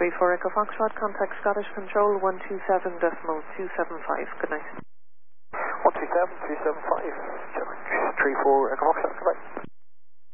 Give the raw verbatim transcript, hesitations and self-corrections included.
three four Echo Foxtrot, contact Scottish Control one two seven decimal two seven five. Good night. one two seven two seven five, three four Echo Foxtrot, goodbye.